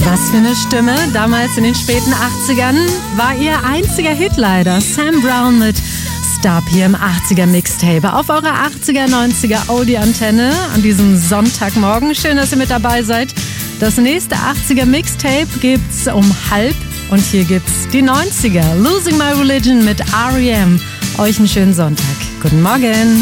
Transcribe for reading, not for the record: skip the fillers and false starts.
Was für eine Stimme. Damals in den späten 80ern war ihr einziger Hit leider. Sam Brown mit Stop hier im 80er Mixtape auf eurer 80er, 90er Audi-Antenne an diesem Sonntagmorgen. Schön, dass ihr mit dabei seid. Das nächste 80er Mixtape gibt's um 12:30 und hier gibt's die 90er. Losing My Religion mit R.E.M. Euch einen schönen Sonntag. Guten Morgen.